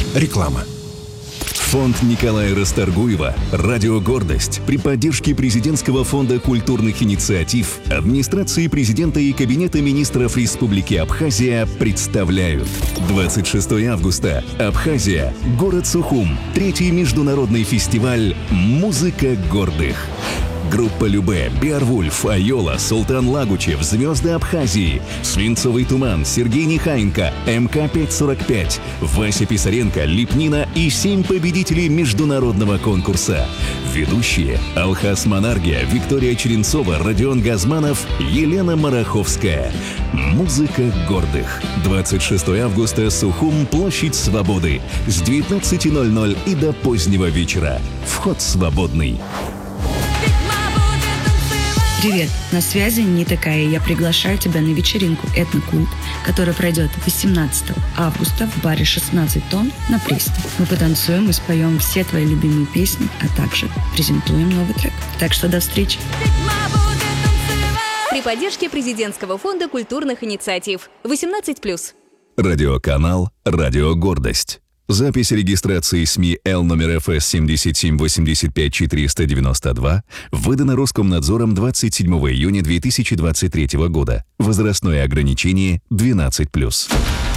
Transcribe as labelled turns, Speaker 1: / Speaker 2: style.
Speaker 1: Реклама.
Speaker 2: Фонд Николая Расторгуева «Радио Гордость» при поддержке Президентского фонда культурных инициатив, администрации президента и Кабинета министров Республики Абхазия представляют 26 августа. Абхазия. Город Сухум. 3-й международный фестиваль «Музыка гордых». Группа Любэ, Беарвульф, Айола, Султан Лагучев, Звезды Абхазии, Свинцовый туман, Сергей Нехаенко, МК-545, Вася Писаренко, Липнина и 7 победителей международного конкурса. Ведущие: Алхас Монаргия, Виктория Черенцова, Родион Газманов, Елена Мараховская. Музыка гордых. 26 августа, Сухум, площадь Свободы. С 19:00 и до позднего вечера. Вход свободный.
Speaker 3: Привет, на связи не такая. Я приглашаю тебя на вечеринку «Этнокульт», которая пройдет 18 августа в баре «16 тонн» на Пресне. Мы потанцуем и споем все твои любимые песни, а также презентуем новый трек. Так что до встречи!
Speaker 4: При поддержке Президентского фонда культурных инициатив. 18+.
Speaker 2: Радиоканал «Радио Гордость». Запись регистрации СМИ Л номер ФС 7785492 выдана Роскомнадзором 27 июня 2023 года. Возрастное ограничение 12+.